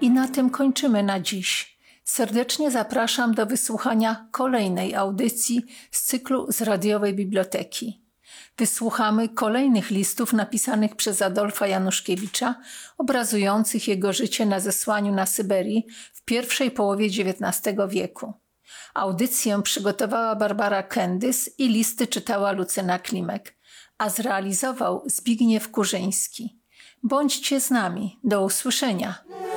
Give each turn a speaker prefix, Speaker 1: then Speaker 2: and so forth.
Speaker 1: I na tym kończymy na dziś. Serdecznie zapraszam do wysłuchania kolejnej audycji z cyklu z radiowej biblioteki. Wysłuchamy kolejnych listów napisanych przez Adolfa Januszkiewicza, obrazujących jego życie na zesłaniu na Syberii w pierwszej połowie XIX wieku. Audycję przygotowała Barbara Kendys i listy czytała Lucyna Klimek, a zrealizował Zbigniew Kurzyński. Bądźcie z nami. Do usłyszenia.